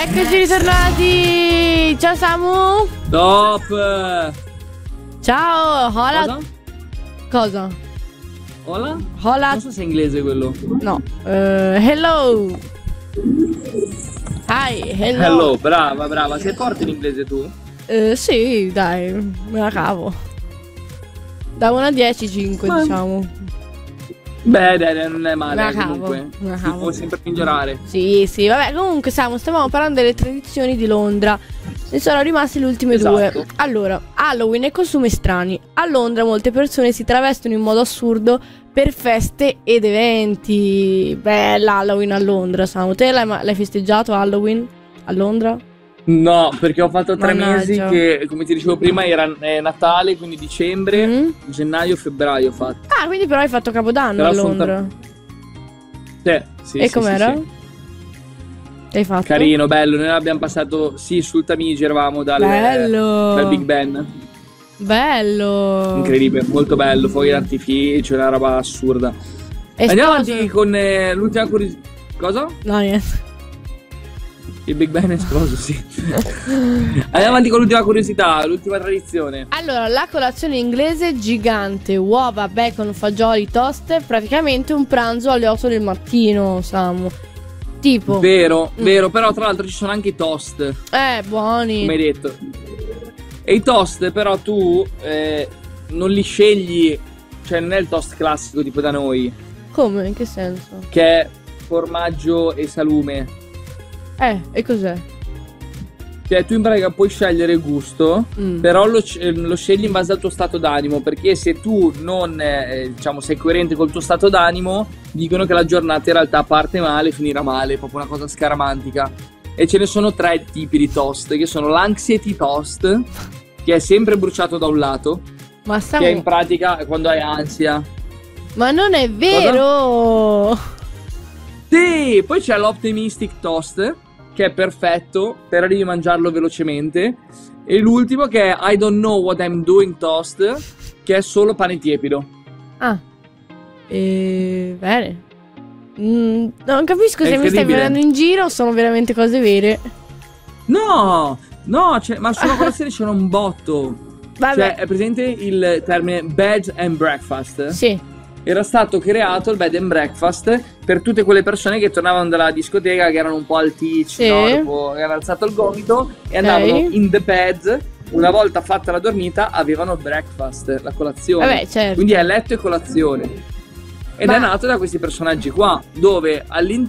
Eccoci ritornati. Ciao Samu. Top. Ciao. Hola. Cosa? Hola? Hola. Non so se è inglese quello. No. Hello. Hi. Hello. Hello, brava. Sei forte in inglese tu? Sì, dai, me la cavo. Da 1 a 10, 5, diciamo. Beh, dai, non è male. Me la cavo, Comunque. me la Si cavo. può sempre migliorare. Sì, vabbè, comunque stavamo parlando delle tradizioni di Londra. Ne sono rimaste le ultime Esatto. due. Allora, Halloween e costumi strani. A Londra molte persone si travestono in modo assurdo per feste ed eventi. Bella Halloween a Londra, Samu. Te l'hai festeggiato Halloween a Londra? No, perché ho fatto 3 mesi Mannaggia. che, come ti dicevo prima, era Natale, quindi dicembre, gennaio, febbraio ho fatto. Ah, quindi però hai fatto Capodanno Però a son Londra. Sì, E sì, com'era? sì. L'hai fatto? Carino, bello. Noi l'abbiamo passato, sì, sul Tamigi eravamo dal Big Ben. Bello. Incredibile, molto bello. Fuochi d'artificio, una roba assurda. Andiamo avanti con l'ultima curiosità. Cosa? No, niente. Il Big Ben è esploso, sì. Andiamo avanti con l'ultima curiosità, l'ultima tradizione. Allora, la colazione inglese gigante, uova, bacon, fagioli, toast, è praticamente un pranzo alle 8 del mattino, Samu. Tipo. Vero, però tra l'altro ci sono anche i toast, Buoni. come hai detto. E i toast però tu non li scegli, cioè non è il toast classico tipo da noi, Come? In che senso? che è formaggio e salume. E cos'è? Cioè tu in pratica puoi scegliere il gusto, però lo scegli in base al tuo stato d'animo, perché se tu non diciamo sei coerente col tuo stato d'animo, dicono che la giornata in realtà parte male, finirà male, è proprio una cosa scaramantica. E ce ne sono 3 tipi di toast, che sono l'anxiety toast, che è sempre bruciato da un lato, Ma che è in pratica quando hai ansia. Ma non è vero! Sì, poi c'è l'optimistic toast, che è perfetto, però devi mangiarlo velocemente. E l'ultimo che è I don't know what I'm doing toast, che è solo pane tiepido. Ah. Bene. Non capisco È se mi stai incredibile. prendendo in giro o sono veramente cose vere. No, ma sulla colazione c'era un botto. Vabbè. Cioè, è presente il termine bed and breakfast? Sì. Era stato creato il bed and breakfast per tutte quelle persone che tornavano dalla discoteca, che erano un po' alticci, Sì. no? Dopo che avevano alzato il gomito e andavano in the bed. Una volta fatta la dormita avevano il breakfast, la colazione. Vabbè, certo. Quindi è letto e colazione. Ed è nato da questi personaggi qua, dove all'interno